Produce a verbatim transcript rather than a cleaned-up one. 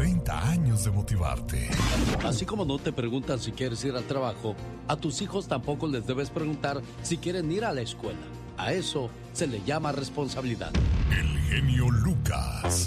treinta años de motivarte. Así como no te preguntan si quieres ir al trabajo, a tus hijos tampoco les debes preguntar si quieren ir a la escuela. A eso se le llama responsabilidad. El genio Lucas.